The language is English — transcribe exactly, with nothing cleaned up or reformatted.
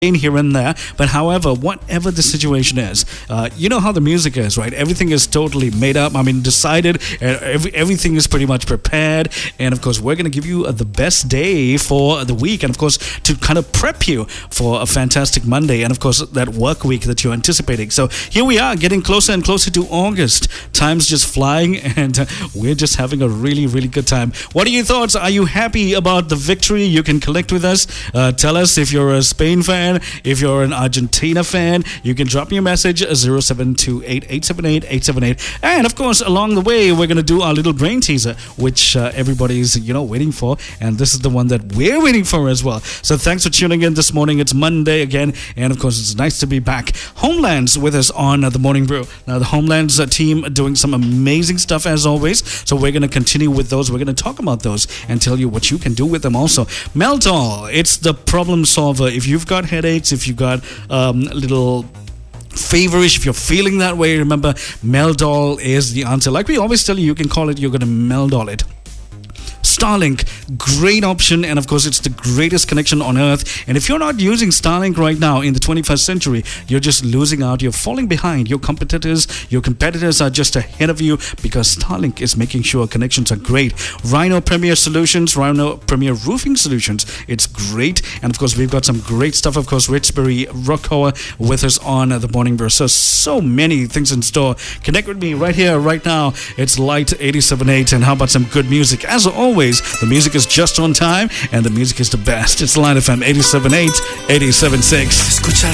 here and there, but however, whatever the situation is, uh, you know how the music is, right? Everything is totally made up. I mean, decided. Uh, every, everything is pretty much prepared, and of course, we're going to give you uh, the best day for the week, and of course, to kind of prep you for a fantastic Monday, and of course, that work week that you're anticipating. So here we are, getting closer and closer to August. Time's just flying, and uh, we're just having a really, really good time. What are your thoughts? Are you happy about the victory? You can connect with us. Uh, tell us if you're a Spain fan. If you're an Argentina fan, you can drop me a message zero seven two eight, eight seven eight, eight seven eight. And of course, along the way, we're going to do our little brain teaser, which uh, everybody's, you know, waiting for. And this is the one that we're waiting for as well. So thanks for tuning in this morning. It's Monday again. And of course, it's nice to be back. Homeland's with us on uh, the Morning Brew. Now, the Homeland's uh, team doing some amazing stuff as always. So we're going to continue with those. We're going to talk about those and tell you what you can do with them also. Meldol, it's the problem solver. If you've got headaches, if you got um, a little feverish, if you're feeling that way, remember Meldol is the answer. Like we always tell you, you can call it, you're going to Meldol it. Starlink, great option, and of course it's the greatest connection on earth. And if you're not using Starlink right now in the twenty-first century, you're just losing out. You're falling behind. Your competitors, your competitors are just ahead of you because Starlink is making sure connections are great. Rhino Premier Solutions, Rhino Premier Roofing Solutions, it's great. And of course we've got some great stuff. Of course, Richbury Rockower with us on the Morning Brew. So so many things in store. Connect with me right here, right now. It's Light eighty-seven point eight, and how about some good music? As always, the music is just on time, and the music is the best. It's Light F M eighty-seven point eight, eighty-seven point six.